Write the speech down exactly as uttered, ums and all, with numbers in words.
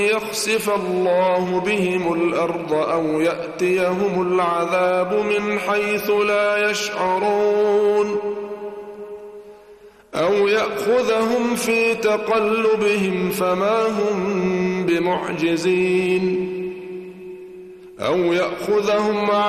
يخسف الله بهم الأرض أو يأتيهم العذاب من حيث لا يشعرون أو يأخذهم في تقلبهم فما هم بمعجزين أو يأخذهم